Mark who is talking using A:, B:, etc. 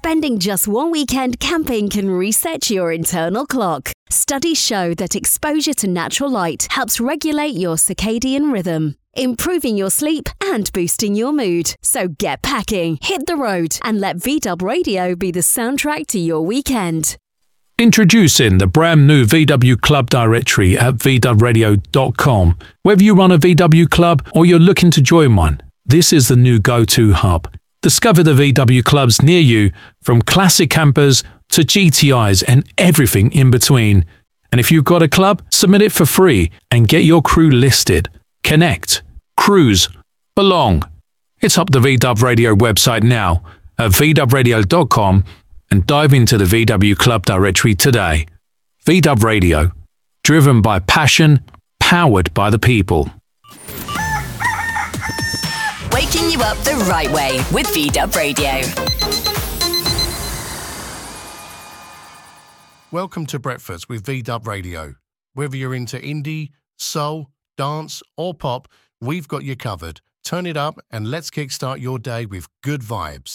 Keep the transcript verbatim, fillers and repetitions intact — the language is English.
A: Spending just one weekend camping can reset your internal clock. Studies show that exposure to natural light helps regulate your circadian rhythm, improving your sleep and boosting your mood. So get packing, hit the road, and let V Dub Radio be the soundtrack to your weekend.
B: Introducing the brand new V W Club directory at v dub radio dot com. Whether you run a V W club or you're looking to join one, this is the new go-to hub. Discover the V W clubs near you, from classic campers to G T Is and everything in between. And if you've got a club, submit it for free and get your crew listed. Connect, cruise, belong. It's up the V Dub Radio website now at v dub radio dot com and dive into the V W Club directory today. V Dub Radio, driven by passion, powered by the people.
C: Waking you up the right way with V Dub Radio.
D: Welcome to Breakfast with V Dub Radio. Whether you're into indie, soul, dance or pop, we've got you covered. Turn it up and let's kickstart your day with good vibes.